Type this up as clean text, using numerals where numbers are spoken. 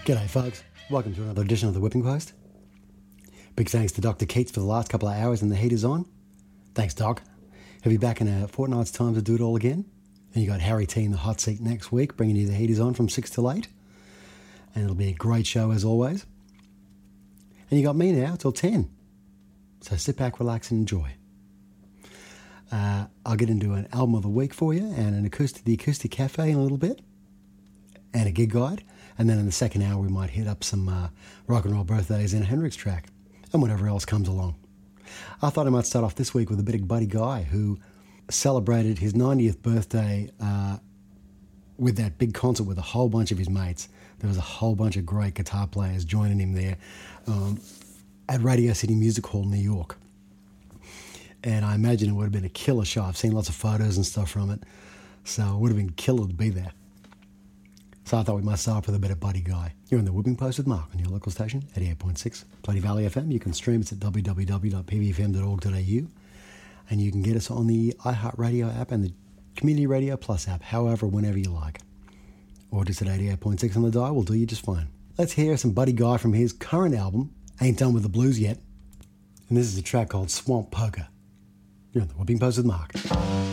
G'day folks, welcome to another edition of the Whipping Post. Big thanks to Dr. Keats for the last couple of hours and the heat is on. Thanks Doc. He'll be back in a fortnight's time to do it all again. And you got Harry T in the hot seat next week, bringing you the heat is on from 6 till 8. And it'll be a great show as always. And you got me now till 10. So sit back, relax and enjoy. I'll get into an album of the week for you and the Acoustic Cafe in a little bit. And a gig guide. And then in the second hour, we might hit up some rock and roll birthdays and a Hendrix track and whatever else comes along. I thought I might start off this week with a bit of Buddy Guy, who celebrated his 90th birthday with that big concert with a whole bunch of his mates. There was a whole bunch of great guitar players joining him there at Radio City Music Hall, New York. And I imagine it would have been a killer show. I've seen lots of photos and stuff from it, so it would have been killer to be there. So I thought we might start off with a bit of Buddy Guy. You're in the Whipping Post with Mark on your local station, 88.6 Bloody Valley FM. You can stream us at www.pvfm.org.au, and you can get us on the iHeartRadio app and the Community Radio Plus app, however, whenever you like. Or just at 88.6 on the dial will do you just fine. Let's hear some Buddy Guy from his current album, Ain't Done With The Blues Yet. And this is a track called Swamp Poker. You're on the Whipping Post with Mark.